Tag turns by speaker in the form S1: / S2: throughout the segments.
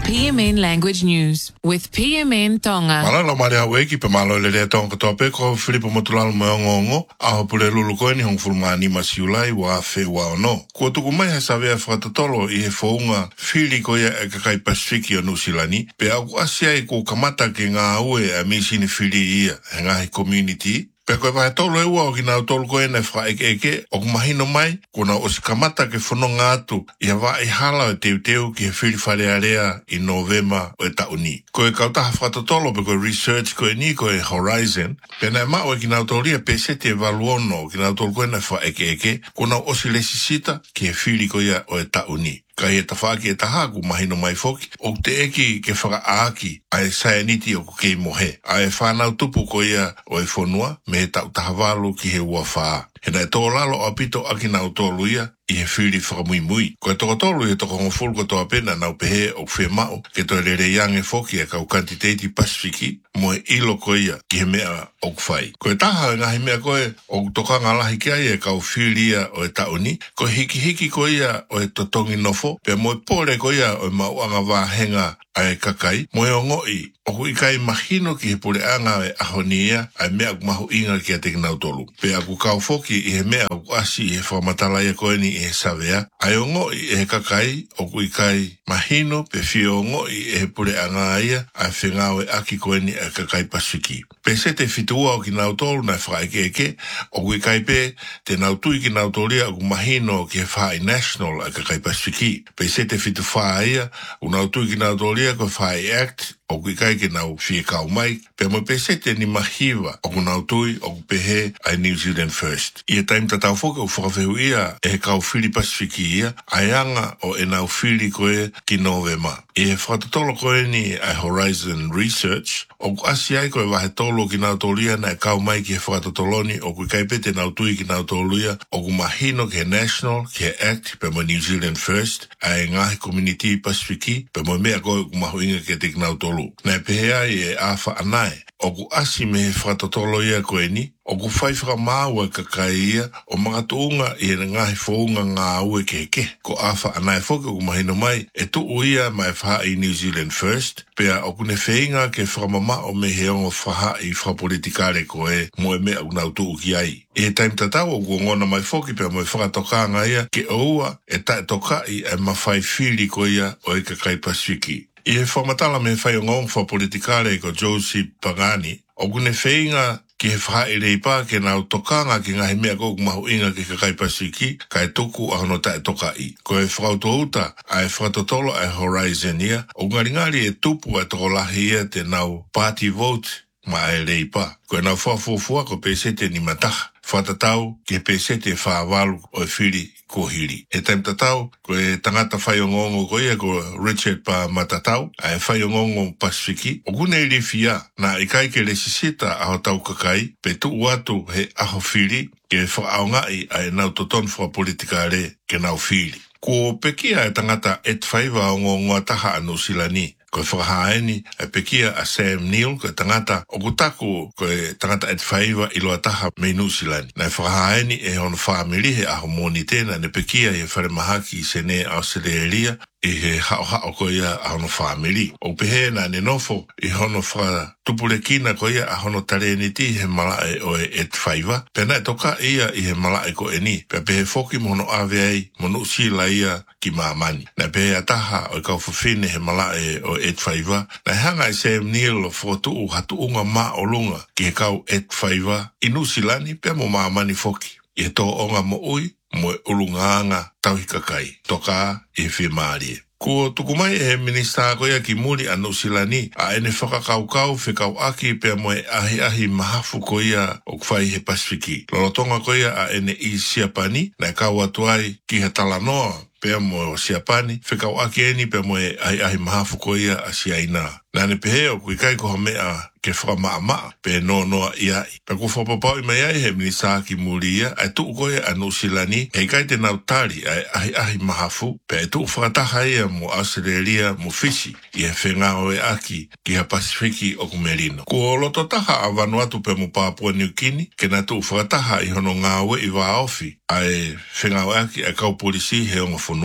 S1: PMN Language News with PMN Tonga.
S2: Malala maria weki pe malo le tonga tope ko Filipo Motulalo Mongongo a pule lulu ko ni hong fulmani masiulai wa fe wa no. Ko tuku mai ha save fratatolo I founga fili ko ya kai Pasifiki o Nusilani pe aku asia I ko kamata ke nga ue a misini fili ia nga community. Peko vai tolo ewa o kina tolo ko ene fra eke o kumahino mai kuna o sikamata ke fono ngatu ia va I hala o teu ki he whiri whare area I Novema o e tauni. Ko e kautaha whatatolo peko research ko e ni ko e Horizon pena e mao e kina tolia pesete e valuono o kina tolo ko ene fra eke kuna o si lesisita ki he whiri ko ia o e tauni. Ka he tawhaki e tahaku mahino mai foki, o te eki ke whakaaki a e sayaniti o kei mohe. A e whanau tupu ko ia o e whonua, me he tau tahawalu ki he ua whaa. He nei tō lalo apito aki nau tōlu ia, I he whiri whakamui. Ko e toko tōlu I toko ngofulu ko tō apena nau pehe o whea mao, ke tō rere yange foki e kau kantiteiti Pasifiki, mo e ilo ko ia ki he mea o kwhai. Ko e taha e ngahi mea koe o toka ngalahi kia ia kau whiri ia o e tauni, ko hiki ko ia o e totongi nofo, pe mo e pōre ko ia o e mauanga wāhenga ai kakai, mo e o ngoi, o hui kai mahino ki he pule anga e ahonia, ai mea kumahu inga ki a teki nau tolu. Pe aku kau foki I he mea aku asi I he whamatalaya koe ni I he savea, ai o ngoi e he kakai, o hui kai mahino, pe fio o ngoi e he pule anga ia, ai whengau e aki koe ni a kakai Pasifiki. Pe se te fitua o ki nau tolu na whaeke o hui kai pe, te nau tui ki nau tolia o mahino ki he whai national a kakai Pasifiki. Pe se te fitu whaia, o nau tui ki nau tolia ko whai act, o kui kai ke nau fie kau mai, pe mo pesete ni mahiwa o ku nau tui o ku pehe ai New Zealand First. I e taim tatau foka u whakawhehu ia e he kau whiri Pasifiki ia, ai anga o e nau whiri koe ki Novema. I he whakatolo koe ni ai Horizon Research, o ku asi ai koe wahe tolo ki nau tolia na e kau mai ki he whakatoloni o kui kai pete nau tui ki nau toluia, o ku mahino ki he National, ki he Act, pe mo New Zealand First, ai ngahi Community Pasifiki, pe mo mea koe ku mahu inga ke te ki nau tolu. Nei pehea I e awha anai, o ku asi me he whakatolo ia koe ni, o ku whaiwhaka māua kakai ia, o mga tuunga I e ngahi whaunga ngā ue keke. Ko awha anai whoke o ku mahino mai, e tuu ia mai wha I New Zealand First, pea o ku ne whainga ke whakamama o me he ongo whaha I whapolitikare koe, mo e mea unau tuu ki ai. E taim tatau o ku ngona mai whoki pea mo e whakatokanga ia, ke oua e tae tokai e mawhai whiri ko ia o e kakai Pasifiki. I he whamatala me whai o ngong whapolitikare ko Joseph Pagani, o kune whainga ki he whaha I reipa ke nau tokanga ki ngahi mea kou mahu inga ki kakai Pasifiki, ka e tuku a hono tae tokai. Ko e whakautohuta a e whakatotolo a Horizon ia, o ngaringari e tupu a tokolahi ia te nau party vote ma e reipa. Ko e nau whafufua ko pesete ni mataha. Whatatau ke pesete whaawalu o e whiri kohiri. E taim tatau, ko e tangata whaiongongo ko ia ko Richard pa matatau, a e whaiongongo Pasifiki, o kune I rifia na I kai ke resisita aho tau kakai, pe tu watu he aho whiri, ke whaaongai a e nau toton wha politikare ke nau whiri. Ko pekia e tangata et whaiva o ngongoa taha anu silani, ko e whakahaeni e pekia a Sam Neill, ko e tangata o kutaku ko e tangata et whaiva I loa taha me New Zealand. Na e whakahaeni e hono whaamiri he aho moni tēna, ne pekia e whare mahaki I sene Australia, I he hao ko ia a hono whaamiri. O pehe na ne nofo I hono wha tupule kina ko ia a hono tareniti he malae o e et whaiva. Pena e toka ia I he malae ko e ni. Pea pehe foki mono aveai, mono usila ia ki maamani. Na pehe ataha o kau whawhine he malae o et whaiva. Na hanga I Sam Neill o whotu hatu unga maa o lunga ki he kau et whaiva. I Nusilani pea mo maamani foki. I he tō onga mo ui, mo e ulungaanga tauhikakai. Toka I he maari. Ko tukumai e he minista ko ia ki muri a Nusilani, a ene whakakaukau whikau aki pea mo e ahi mahafu ko ia o kwhai he Pasifiki. Lolotonga ko ia a ene I Siapani, na kau atuai ki he talanoa pea mo o Siapani, whikau aki eni pea mo e ahi mahafu ko ia a Siaina. Nane pehe o kui kai ko hamea ke whakamaa pe noa iai. Pe ko whapapau I mai ai he minisa ki muri ia, ai tuu koe a Nusilani, hei kai te nautari ai ahi mahafu, pe ai tuu whakataha ia mo Australia mo Fiji, I he whengao e aki ki ha Pasifiki o kumerino. Ko loto taha a Vanuatu pe mo Papua New Guinea, ke na tuu whakataha I hono ngāwe I Waofi, ai whengao e aki a kau polisi he onga whunuani.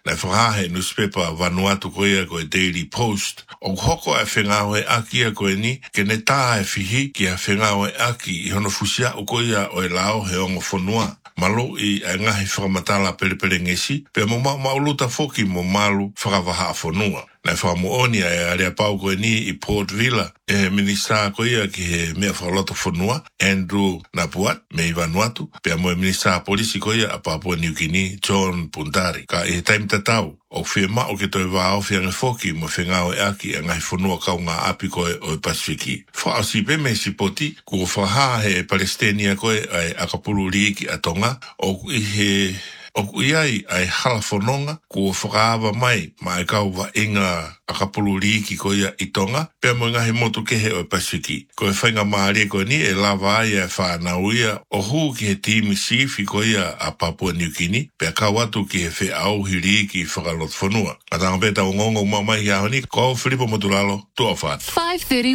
S2: Na whakahe newspaper Vanuatu koia ko e Daily Post. O hoko e whengawe aki a koe ni, ke ne tā e whihi ki a whengawe aki I hono fusia o koia o e lao he ongo whanua. Malo I a ngahi whakamatala pelepele ngesi, pe mo mauluta foki mo malu whakavaha whanua. Na whakamuonia e area pau koe ni I Port Vila, e minista koia ki he mea whakalota whanua, Andrew Napuat, me I Vanuatu, pe mo e minista polisi koia a Papua New Guinea, John Puntari, ka e taim tatau. O whia mao ke toi wā au whianga whoki mo whengao e aki a ngai whanua kau ngā api koe o Pasifiki. Wha si pe me si poti, kua whaha he Palestinian koe ai akapuru riki a tonga, o iai ai hala whanonga, kua whakaawa mai, ma e kau wa inga akapuru riki koe I tonga, pia mo ngahi motu kehe o Pasifiki. Koe whainga maari koe ni e lava ai e whanauia, o huu ki he timi sifi koe a Papua New Guinea, pia kau atu ki he whi au hiri ki whakalot whanua. A tanga peta o ngongo mamai hi ahoni, ko Filipo Motulalo, tua whāt.
S1: 5:30